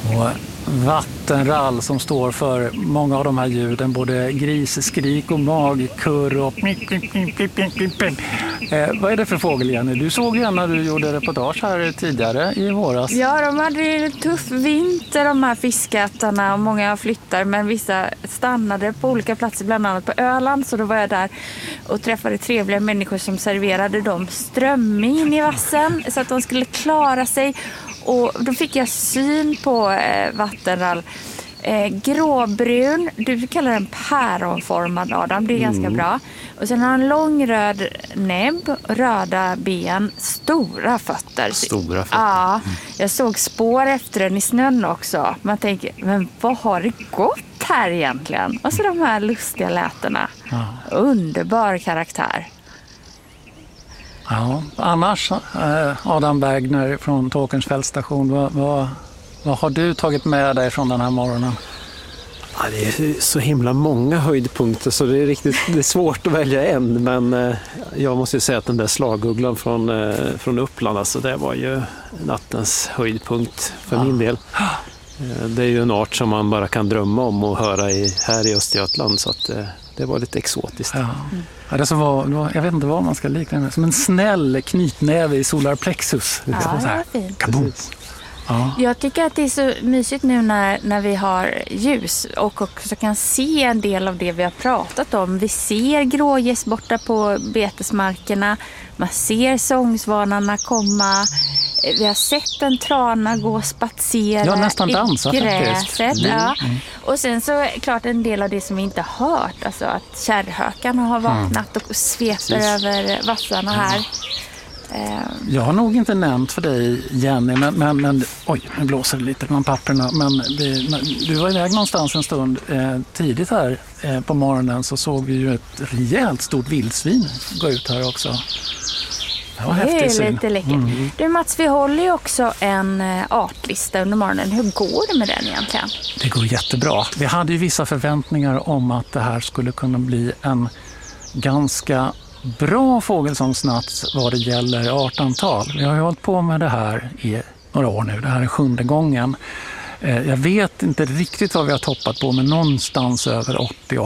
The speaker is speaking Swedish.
Och vattenrall som står för många av de här ljuden, både grisskrik och magkurr och vad är det för fågel, Jenny? Du såg ju när du gjorde reportage här tidigare i våras. Ja, de hade ju en tuff vinter, de här fiskätarna, och många flyttar, men vissa stannade på olika platser, bland annat på Öland, så då var jag där och träffade trevliga människor som serverade dem strömming i vassen så att de skulle klara sig. Och då fick jag syn på vattenrall. Gråbrun, du kallar den päronformad, Adam, det är ganska bra. Och sen har han en lång röd näbb, röda ben, stora fötter. Stora fötter. Ja, jag såg spår efter den i snön också. Man tänker, men vad har det gått här egentligen? Och så de här lustiga lätena. Underbar karaktär. Ja, annars Adam Bergner från Tåkerns station, vad har du tagit med dig från den här morgonen? Ja, det är så himla många höjdpunkter så det är svårt att välja en, men jag måste ju säga att den där slagugglan från Uppland, alltså det var ju nattens höjdpunkt för min del. Det är ju en art som man bara kan drömma om och höra här i Östergötland, så att det var lite exotiskt. Ja, det var, jag vet inte vad man ska likna med, som en snäll knytnäve i solarplexus. Ja, det var fint. Kaboom. Ja. Jag tycker att det är så mysigt nu när vi har ljus och också kan se en del av det vi har pratat om. Vi ser grågäss borta på betesmarkerna, man ser sångsvanarna komma. Vi har sett en trana gå och spatsera nästan dansa, i gräset. Faktiskt. Ja. Och sen så är klart en del av det som vi inte har hört. Alltså att kärrhökarna har vaknat och sveper över vassarna här. Jag har nog inte nämnt för dig, Jenny, men oj, nu blåser det lite bland papperna. Men du var iväg någonstans en stund tidigt här på morgonen, så såg vi ju ett rejält stort vildsvin gå ut här också. Det är lite läckert. Du Mats, vi håller ju också en artlista under morgonen. Hur går det med den egentligen? Det går jättebra. Vi hade ju vissa förväntningar om att det här skulle kunna bli en ganska bra fågelsångsnatt vad det gäller artantal. Vi har ju hållit på med det här i några år nu. Det här är 7:e gången. Jag vet inte riktigt vad vi har toppat på, men någonstans över 80